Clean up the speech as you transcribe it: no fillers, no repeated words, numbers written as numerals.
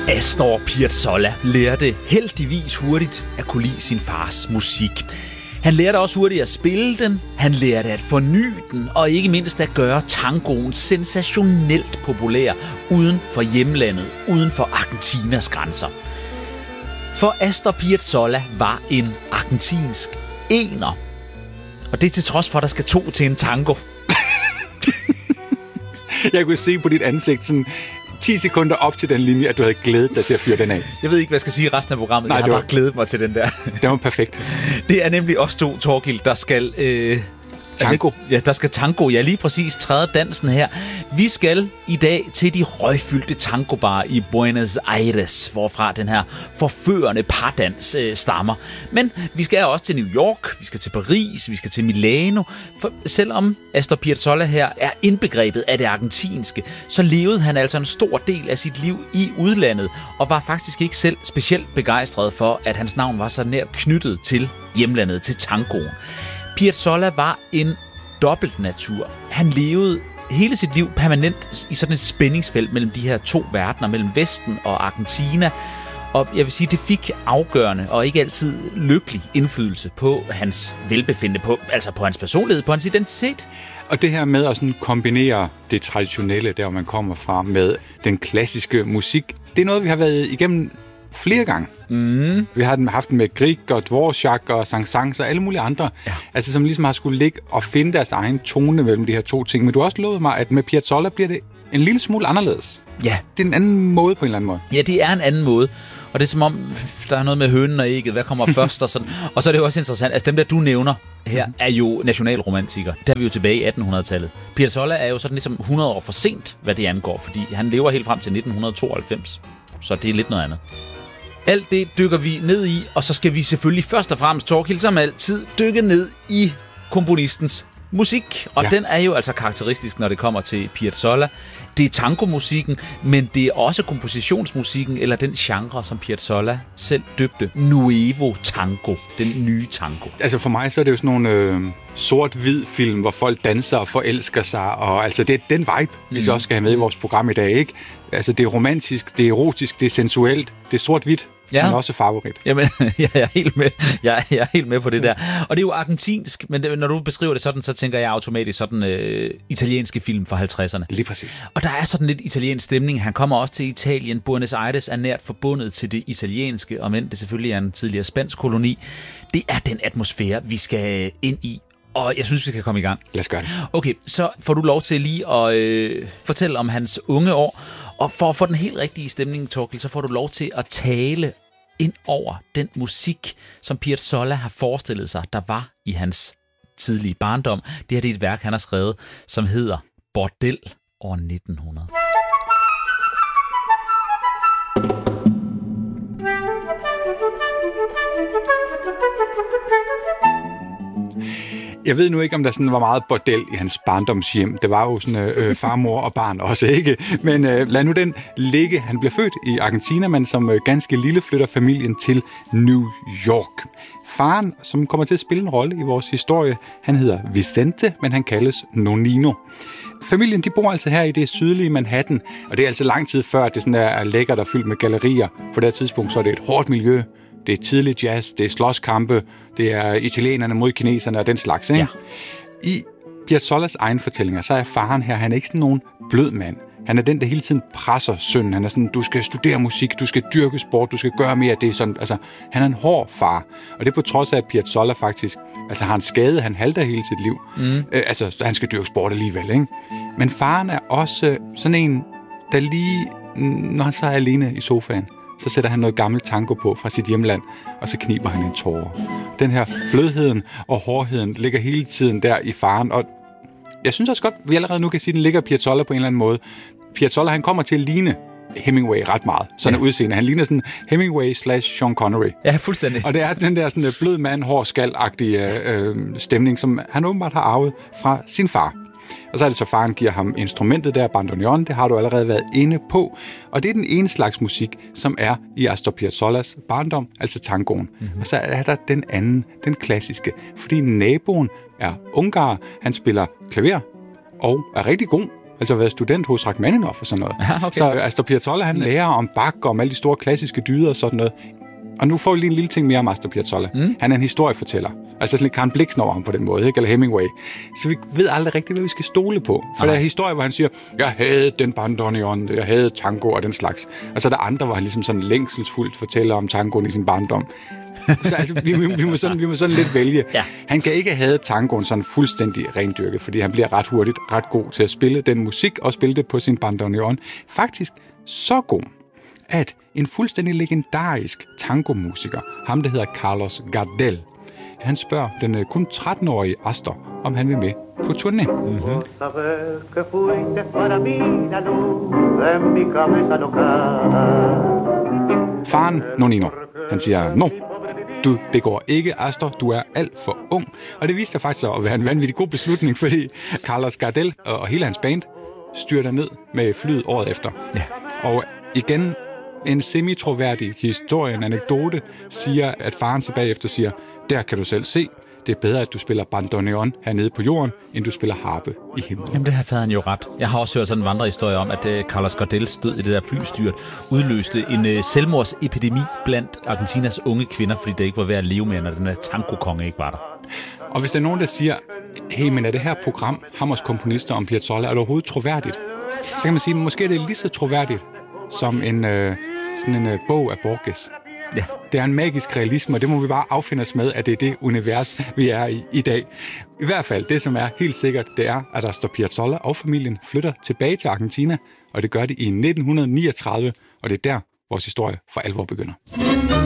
Astor Piazzolla lærte heldigvis hurtigt at kunne lide sin fars musik. Han lærte også hurtigt at spille den, han lærte at forny den, og ikke mindst at gøre tangoen sensationelt populær uden for hjemlandet, uden for Argentinas grænser. For Astor Piazzolla var en argentinsk ener, og det er til trods for, at der skal 2 til en tango. Jeg kunne se på dit ansigt sådan 10 sekunder op til den linje, at du havde glædet dig til at fyre den af. Jeg ved ikke, hvad jeg skal sige i resten af programmet. Nej, jeg har bare glædet mig til den der. Det var perfekt. Det er nemlig os 2, Thorkild, der skal... Tango. Ja, der skal tango. Ja, lige præcis træde dansen her. Vi skal i dag til de røgfyldte tangobarer i Buenos Aires, hvorfra den her forførende pardans stammer. Men vi skal også til New York, vi skal til Paris, vi skal til Milano. For selvom Astor Piazzolla her er indbegrebet af det argentinske, så levede han altså en stor del af sit liv i udlandet, og var faktisk ikke selv specielt begejstret for, at hans navn var så nært knyttet til hjemlandet, til tangoen. Piazzolla var en dobbelt natur. Han levede hele sit liv permanent i sådan et spændingsfelt mellem de her 2 verdener, mellem Vesten og Argentina. Og jeg vil sige, det fik afgørende og ikke altid lykkelig indflydelse på hans velbefindende, på hans personlighed, på hans identitet. Og det her med at sådan kombinere det traditionelle, der hvor man kommer fra, med den klassiske musik, det er noget, vi har været igennem flere gange. Vi har haft den med Grieg og Dvorak og Saint-Saëns og alle mulige andre, altså som ligesom har skulle ligge og finde deres egen tone mellem de her 2 ting. Men du har også lovet mig, at med Piazzolla bliver det en lille smule anderledes. Ja. Det er en anden måde på en eller anden måde. Ja, det er en anden måde. Og det er som om, der er noget med hønen og ægget, hvad kommer først og sådan. Og så er det jo også interessant, altså dem der du nævner her, er jo nationalromantikere. Der er vi jo tilbage i 1800-tallet. Piazzolla er jo sådan ligesom 100 år for sent, hvad det angår, fordi han lever helt frem til 1992. Så det er lidt noget andet. Alt det dykker vi ned i, og så skal vi selvfølgelig først og fremmest, Thorkild, som altid, dykke ned i komponistens musik. Og den er jo altså karakteristisk, når det kommer til Piazzolla. Det er tangomusikken, men det er også kompositionsmusikken, eller den genre, som Piazzolla selv døbte Nuevo Tango, den nye tango. Altså for mig så er det jo sådan nogle sort-hvid film, hvor folk danser og forelsker sig, og altså det er den vibe, vi så også skal have med i vores program i dag, ikke? Altså det er romantisk, det er erotisk, det er sensuelt, det er sort-hvidt, men også favorit. Jamen, jeg er helt med. Jeg er helt med på det der. Og det er jo argentinsk, men når du beskriver det sådan, så tænker jeg automatisk sådan italienske film fra 50'erne. Lige præcis. Og der er sådan lidt italiensk stemning. Han kommer også til Italien. Buenos Aires er nært forbundet til det italienske, og men det selvfølgelig er en tidligere spansk koloni. Det er den atmosfære, vi skal ind i. Og jeg synes, vi skal komme i gang. Lad os gøre det. Okay, så får du lov til lige at fortælle om hans unge år. Og for at få den helt rigtige stemning, Thorkild, så får du lov til at tale ind over den musik, som Piazzolla har forestillet sig, der var i hans tidlige barndom. Det her det er et værk, han har skrevet, som hedder Bordel år 1900. Jeg ved nu ikke, om der sådan var meget bordel i hans barndomshjem. Det var jo sådan farmor og barn også, ikke? Men lad nu den ligge. Han blev født i Argentina, men som ganske lille flytter familien til New York. Faren, som kommer til at spille en rolle i vores historie, han hedder Vicente, men han kaldes Nonino. Familien, de bor altså her i det sydlige Manhattan, og det er altså lang tid før, at det sådan er lækkert og fyldt med gallerier. På det tidspunkt så er det et hårdt miljø. Det er tidlig jazz, det er slåskampe, det er italienerne mod kineserne og den slags, ikke? Ja. I Piazzollas egen fortællinger, så er faren her, han er ikke sådan nogen blød mand. Han er den, der hele tiden presser sønnen. Han er sådan, du skal studere musik, du skal dyrke sport, du skal gøre mere af det. Sådan, altså, han er en hård far. Og det er på trods af, at Piazzolla faktisk har en skade, han halter hele sit liv. Altså, han skal dyrke sport alligevel, ikke? Men faren er også sådan en, der lige, når han så er alene i sofaen, så sætter han noget gammelt tango på fra sit hjemland, og så kniber han en tåre. Den her blødheden og hårdheden ligger hele tiden der i faren, og jeg synes også godt, vi allerede nu kan sige, at den ligger Piazzolla på en eller anden måde. Piazzolla, han kommer til at ligne Hemingway ret meget. Sådan udseende. Han ligner sådan Hemingway / Sean Connery. Ja, fuldstændig. Og det er den der sådan blød mand, hård skal-agtige stemning, som han åbenbart har arvet fra sin far. Og så er det så, faren giver ham instrumentet der, bandoneon, det har du allerede været inde på. Og det er den ene slags musik, som er i Astor Piazzollas barndom, altså tangoen. Og så er der den anden, den klassiske. Fordi naboen er ungarer, han spiller klaver og er rigtig god altså været student hos Rachmaninoff og sådan noget. Ja, okay. Så Astor Piazzolla, han lærer om Bach og om alle de store klassiske dyder og sådan noget. Og nu får vi lige en lille ting mere om Astor Piazzolla. Han er en historiefortæller. Altså sådan lidt Karen Blixen over ham på den måde, ikke? Eller Hemingway. Så vi ved aldrig rigtigt, hvad vi skal stole på. For der er historier, hvor han siger, jeg havde den bandoneon, jeg havde tango og den slags. Og så er der andre, hvor han ligesom sådan længselsfuldt fortæller om tangoen i sin barndom. Så altså, vi må sådan lidt vælge. Ja. Han kan ikke have tangoen sådan fuldstændig rendyrket, fordi han bliver ret hurtigt ret god til at spille den musik og spille det på sin bandoneon. Faktisk så god, at en fuldstændig legendarisk tangomusiker, ham der hedder Carlos Gardel, han spørger den kun 13-årige Astor, om han vil med på turné. Faren Nonino, han siger, no, det går ikke, Astor, du er alt for ung. Og det viste sig faktisk at være en vanvittig god beslutning, fordi Carlos Gardel og hele hans band styrter ned med flyet året efter. Ja. Og igen, en semi-troværdig historie, en anekdote, siger, at faren så bagefter siger, der kan du selv se, det er bedre, at du spiller bandoneon hernede på jorden, end du spiller harpe i himlen. Jamen, det har faderen jo ret. Jeg har også hørt sådan en vandrehistorie om, at Carlos Gardels død i det der flystyrt udløste en selvmordsepidemi blandt Argentinas unge kvinder, fordi det ikke var ved at leve mere, når den her tango-konge ikke var der. Og hvis der er nogen, der siger, hey, men er det her program, Hammers komponister om Piazzolla, er det overhovedet troværdigt? Så kan man sige, måske er det lige så troværdigt som sådan en bog af Borges. Ja. Det er en magisk realisme, og det må vi bare affinde os med, at det er det univers, vi er i dag. I hvert fald, det som er helt sikkert, det er, at Astor Piazzolla og familien flytter tilbage til Argentina, og det gør de i 1939, og det er der, vores historie for alvor begynder.